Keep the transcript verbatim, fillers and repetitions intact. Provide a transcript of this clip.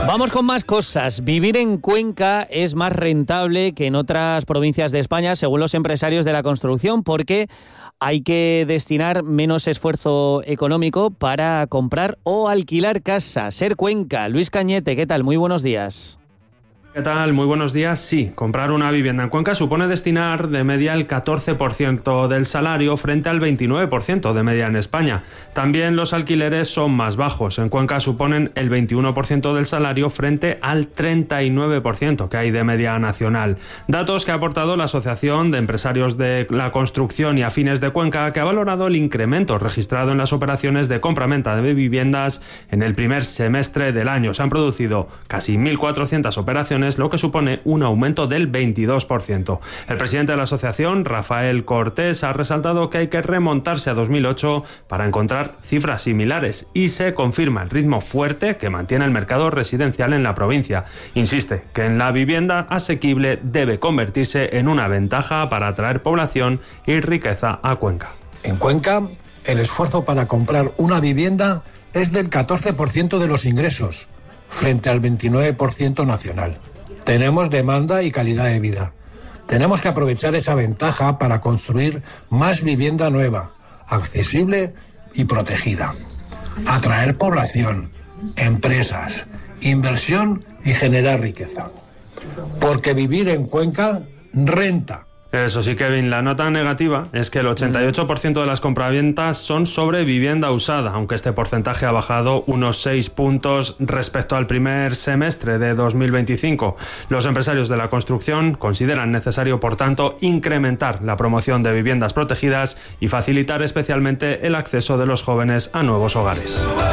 Vamos con más cosas. Vivir en Cuenca es más rentable que en otras provincias de España, según los empresarios de la construcción, porque hay que destinar menos esfuerzo económico para comprar o alquilar casa. Ser Cuenca. Luis Cañete, ¿qué tal? Muy buenos días. ¿Qué tal? Muy buenos días. Sí, comprar una vivienda en Cuenca supone destinar de media el catorce por ciento del salario frente al veintinueve por ciento de media en España. También los alquileres son más bajos. En Cuenca suponen el veintiuno por ciento del salario frente al treinta y nueve por ciento que hay de media nacional. Datos que ha aportado la Asociación de Empresarios de la Construcción y Afines de Cuenca, que ha valorado el incremento registrado en las operaciones de compra-venta de viviendas en el primer semestre del año. Se han producido casi mil cuatrocientas operaciones, lo que supone un aumento del veintidós por ciento. El presidente de la asociación, Rafael Cortés, ha resaltado que hay que remontarse a dos mil ocho para encontrar cifras similares y se confirma el ritmo fuerte que mantiene el mercado residencial en la provincia. Insiste que en la vivienda asequible debe convertirse en una ventaja para atraer población y riqueza a Cuenca. En Cuenca, el esfuerzo para comprar una vivienda es del catorce por ciento de los ingresos, frente al veintinueve por ciento nacional. Tenemos demanda y calidad de vida. Tenemos que aprovechar esa ventaja para construir más vivienda nueva, accesible y protegida. Atraer población, empresas, inversión y generar riqueza. Porque vivir en Cuenca renta. Eso sí, Kevin, la nota negativa es que el ochenta y ocho por ciento de las compraventas son sobre vivienda usada, aunque este porcentaje ha bajado unos seis puntos respecto al primer semestre de dos mil veinticinco. Los empresarios de la construcción consideran necesario, por tanto, incrementar la promoción de viviendas protegidas y facilitar especialmente el acceso de los jóvenes a nuevos hogares.